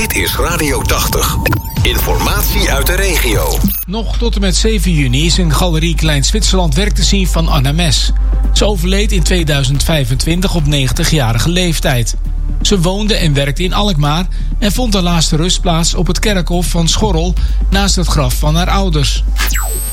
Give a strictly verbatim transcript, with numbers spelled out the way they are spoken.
Dit is Radio tachtig. Informatie uit de regio. Nog tot en met zeven juni is in Galerie Klein Zwitserland werk te zien van Anna Mes. Ze overleed in tweeduizend vijfentwintig op negentigjarige leeftijd. Ze woonde en werkte in Alkmaar en vond haar laatste rustplaats op het kerkhof van Schorrel naast het graf van haar ouders.